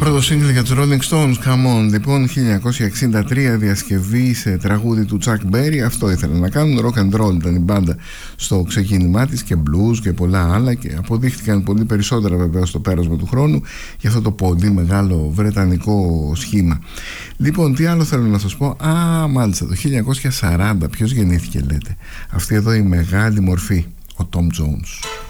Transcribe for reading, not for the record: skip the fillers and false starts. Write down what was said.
Πρώτο single για τους Rolling Stones, Come On. Λοιπόν, 1963, διασκευή σε τραγούδι του Chuck Berry. Αυτό ήθελαν να κάνουν. Rock and roll ήταν η μπάντα στο ξεκίνημά της, και blues και πολλά άλλα, και αποδείχτηκαν πολύ περισσότερα βεβαίως στο πέρασμα του χρόνου για αυτό το πολύ μεγάλο βρετανικό σχήμα. Λοιπόν, τι άλλο θέλω να σας πω? Μάλιστα, το 1940 ποιος γεννήθηκε, λέτε? Αυτή εδώ η μεγάλη μορφή, ο Tom Jones.